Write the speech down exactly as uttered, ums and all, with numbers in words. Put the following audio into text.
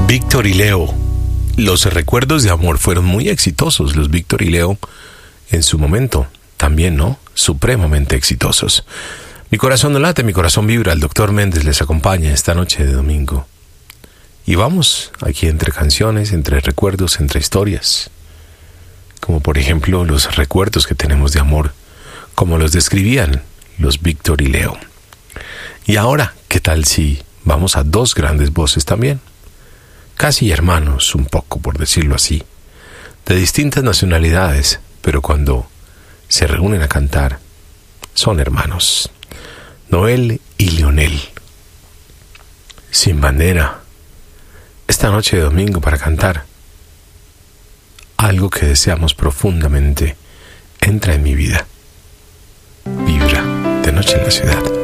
Víctor y Leo. Los recuerdos de amor fueron muy exitosos, los Víctor y Leo en su momento. También, ¿no? Supremamente exitosos. Mi corazón no late, mi corazón vibra. El doctor Méndez les acompaña esta noche de domingo. Y vamos aquí entre canciones, entre recuerdos, entre historias. Como por ejemplo los recuerdos que tenemos de amor, como los describían los Víctor y Leo. Y ahora, ¿qué tal si vamos a dos grandes voces también? Casi hermanos, un poco por decirlo así, de distintas nacionalidades, pero cuando se reúnen a cantar, son hermanos. Noel y Leonel. Sin bandera. Esta noche de domingo para cantar algo que deseamos profundamente entra en mi vida. Vibra de noche en la ciudad.